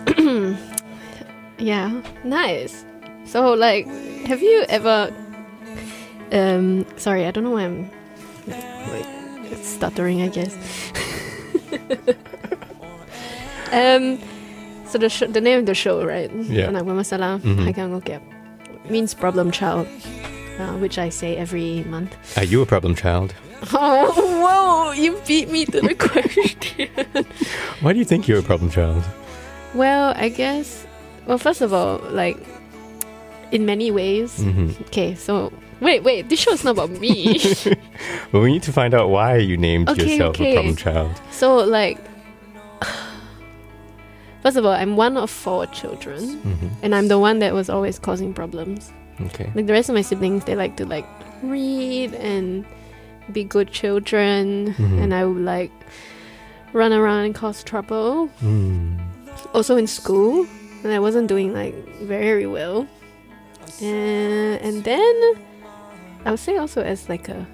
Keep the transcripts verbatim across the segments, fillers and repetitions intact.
Yeah, nice. So, like, have you ever... Um, sorry, I don't know why I'm like, stuttering, I guess. um, so the sh- the name of the show, right? Yeah. Anak Bermasalah, Mhm. Hai Kang Ngokep, means problem child, uh, which I say every month. Are you a problem child? Oh, whoa! You beat me to the question. Why do you think you're a problem child? Well, I guess... Well, first of all, like, in many ways... Mm-hmm. Okay, so... Wait, wait, this show is not about me. Well, we need to find out why you named Okay, yourself okay. a problem child. So, like... First of all, I'm one of four children. Mm-hmm. And I'm the one that was always causing problems. Okay. Like, the rest of my siblings, they like to, like, read and be good children. Mhm. And I would, like, run around and cause trouble. Mm. Also in school. And I wasn't doing, like, very well. And, and then... I would say also as, like, a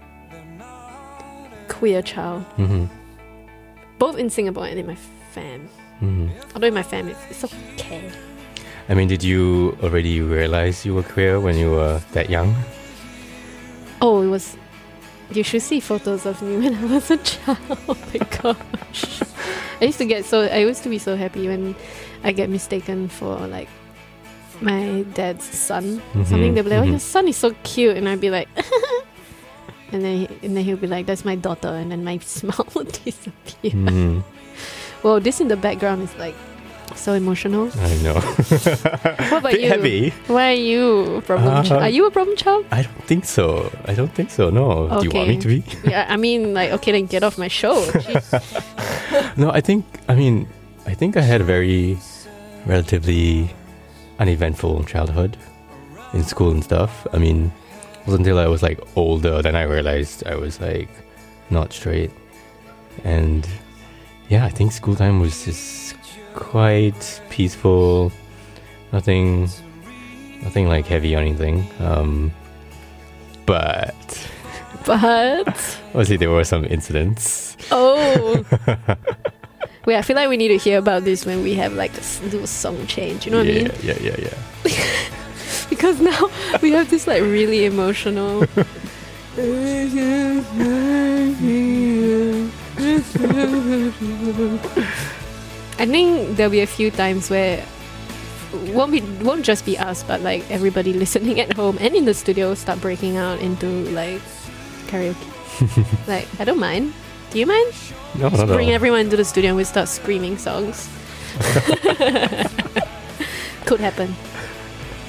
queer child. Mm-hmm. Both in Singapore and in my fam. Mm-hmm. Although in my fam, it's, it's okay. I mean, did you already realize you were queer when you were that young? Oh, it was... You should see photos of me when I was a child. Oh my gosh. I used to get so... I used to be so happy when I get mistaken for, like, my dad's son. Mhm, Something. They'd be like, oh, mhm. your son is so cute. And I'd be like... and then he, and then he'll be like, that's my daughter. And then my smile would disappear. Mm-hmm. Well, this in the background is, like, so emotional. I know. What about Bit you? heavy. Why are you a problem Uh, child? Are you a problem child? I don't think so. I don't think so. No. Do you want me Okay. to be? Yeah, I mean, like, okay, then get off my show. Jeez. No, I think, I mean, I think I had a very relatively uneventful childhood in school and stuff. I mean, it wasn't until I was like older then I realized I was like not straight. And yeah, I think school time was just quite peaceful. Nothing, nothing like heavy or anything. Um, but But, obviously there were some incidents. oh. Wait, I feel like we need to hear about this when we have, like, a s- little song change. You know what yeah, I mean? yeah, yeah, yeah. Because now we have this, like, really emotional... I think there'll be a few times where won't be won't just be us, but like everybody listening at home and in the studio start breaking out into like karaoke. Like, I don't mind. Do you mind? No, Just no, bring no. everyone into the studio and we start screaming songs. Could happen.